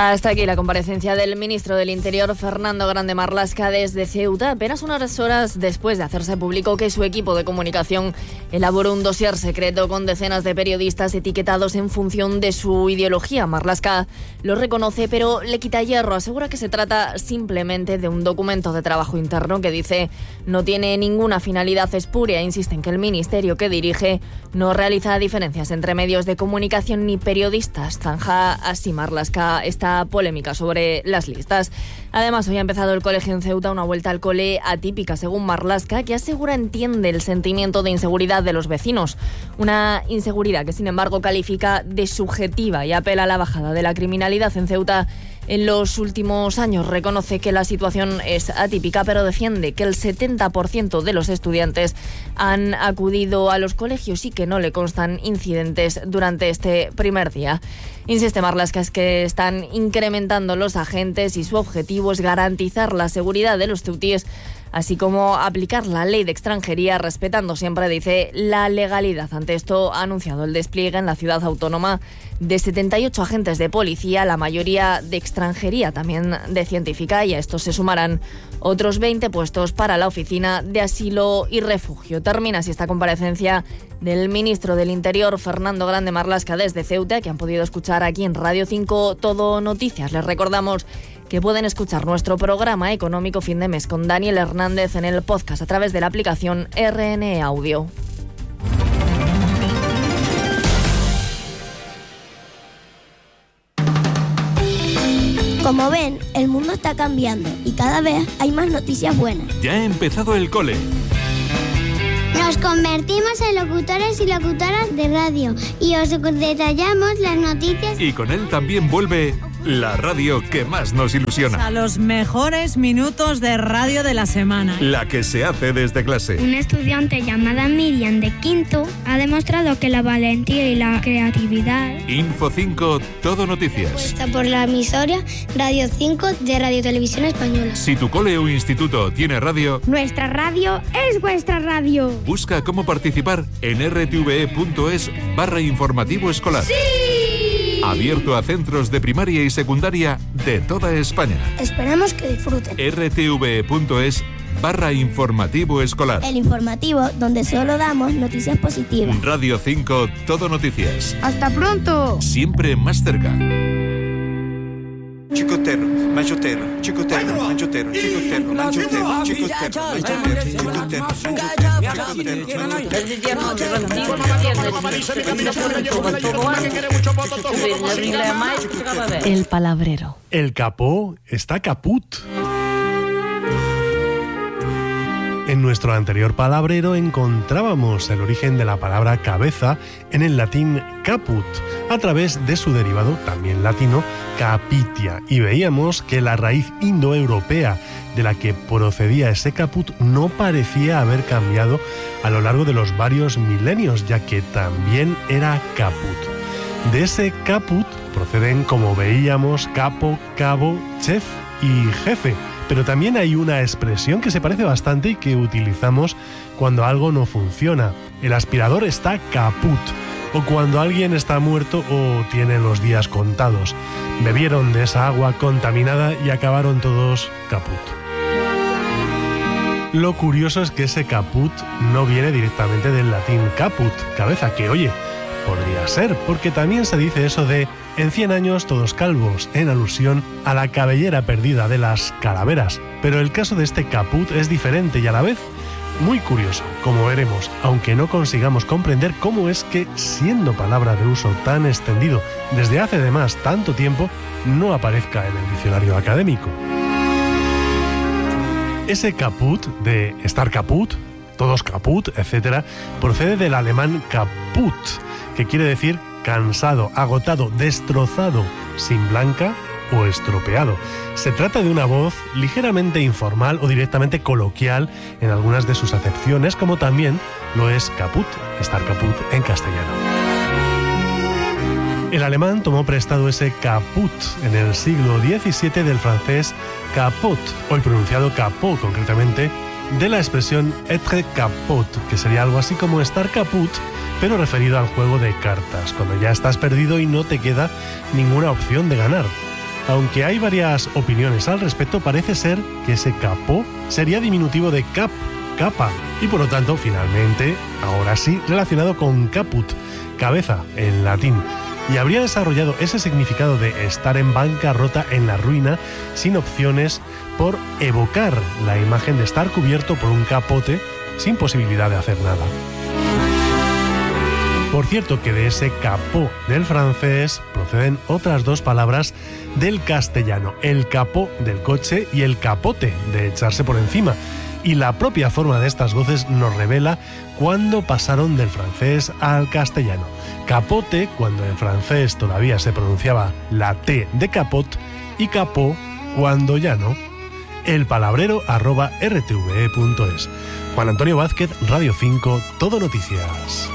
Hasta aquí la comparecencia del ministro del Interior, Fernando Grande Marlaska, desde Ceuta, apenas unas horas después de hacerse público que su equipo de comunicación elaboró un dossier secreto con decenas de periodistas etiquetados en función de su ideología. Marlaska lo reconoce, pero le quita hierro. Asegura que se trata simplemente de un documento de trabajo interno que dice no tiene ninguna finalidad espúrea. Insiste en que el ministerio que dirige no realiza diferencias entre medios de comunicación ni periodistas. Zanja así Marlaska esta polémica sobre las listas. Además, hoy ha empezado el colegio en Ceuta, una vuelta al cole atípica, según Marlaska, que asegura entiende el sentimiento de inseguridad de los vecinos. Una inseguridad que, sin embargo, califica de subjetiva y apela a la bajada de la criminalidad en Ceuta en los últimos años. Reconoce que la situación es atípica, pero defiende que el 70% de los estudiantes han acudido a los colegios y que no le constan incidentes durante este primer día. Insiste Marlaska es que están incrementando los agentes y su objetivo es garantizar la seguridad de los ceutíes, así como aplicar la ley de extranjería, respetando siempre, dice, la legalidad. Ante esto, ha anunciado el despliegue en la ciudad autónoma de 78 agentes de policía, la mayoría de extranjería, también de científica, y a estos se sumarán otros 20 puestos para la Oficina de Asilo y Refugio. Termina así esta comparecencia del ministro del Interior, Fernando Grande Marlaska, desde Ceuta, que han podido escuchar aquí en Radio 5 Todo Noticias. Les recordamos que pueden escuchar nuestro programa económico Fin de Mes con Daniel Hernández en el podcast a través de la aplicación RNE Audio. Como ven, el mundo está cambiando y cada vez hay más noticias buenas. Ya ha empezado el cole. Nos convertimos en locutores y locutoras de radio y os detallamos las noticias. Y con él también vuelve la radio que más nos ilusiona. A los mejores minutos de radio de la semana. La que se hace desde clase. Una estudiante llamada Miriam de quinto ha demostrado que la valentía y la creatividad. Info 5 Todo Noticias. Está por la emisora Radio 5 de Radio Televisión Española. Si tu cole o instituto tiene radio, nuestra radio es vuestra radio. Busca cómo participar en rtve.es/informativo escolar. ¡Sí! Abierto a centros de primaria y secundaria de toda España. Esperamos que disfruten. rtve.es/informativo escolar. El informativo donde solo damos noticias positivas. Radio 5 Todo Noticias. ¡Hasta pronto! Siempre más cerca. Chicoterro, manchoterro, chicoterro, manchoterro, chicoterro, manchoterro, chicoterro, El palabrero. El capó está caput. En nuestro anterior palabrero encontrábamos el origen de la palabra cabeza en el latín caput, a través de su derivado, también latino, capitia, y veíamos que la raíz indoeuropea de la que procedía ese caput no parecía haber cambiado a lo largo de los varios milenios, ya que también era caput. De ese caput proceden, como veíamos, capo, cabo, chef y jefe. Pero también hay una expresión que se parece bastante y que utilizamos cuando algo no funciona. El aspirador está caput, o cuando alguien está muerto o tiene los días contados. Bebieron de esa agua contaminada y acabaron todos caput. Lo curioso es que ese caput no viene directamente del latín caput, cabeza, que oye, podría ser, porque también se dice eso de en 100 años todos calvos, en alusión a la cabellera perdida de las calaveras. Pero el caso de este caput es diferente y a la vez muy curioso, como veremos, aunque no consigamos comprender cómo es que, siendo palabra de uso tan extendido desde hace además tanto tiempo, no aparezca en el diccionario académico. Ese caput, de estar caput, todos caput, etc., procede del alemán kaput, que quiere decir cansado, agotado, destrozado, sin blanca o estropeado. Se trata de una voz ligeramente informal o directamente coloquial en algunas de sus acepciones, como también lo es caput, estar caput en castellano. El alemán tomó prestado ese caput en el siglo XVII del francés capot, hoy pronunciado capot concretamente, de la expresión être capot, que sería algo así como estar caput, pero referido al juego de cartas, cuando ya estás perdido y no te queda ninguna opción de ganar. Aunque hay varias opiniones al respecto, parece ser que ese capó sería diminutivo de cap, capa, y por lo tanto, finalmente, ahora sí, relacionado con caput, cabeza en latín, y habría desarrollado ese significado de estar en bancarrota, en la ruina, sin opciones, por evocar la imagen de estar cubierto por un capote sin posibilidad de hacer nada. Por cierto que de ese capó del francés proceden otras dos palabras del castellano, el capó del coche y el capote de echarse por encima. Y la propia forma de estas voces nos revela cuándo pasaron del francés al castellano. Capote, cuando en francés todavía se pronunciaba la T de capot, y capó, cuando ya no. elpalabrero@rtve.es. Juan Antonio Vázquez, Radio 5, Todo Noticias.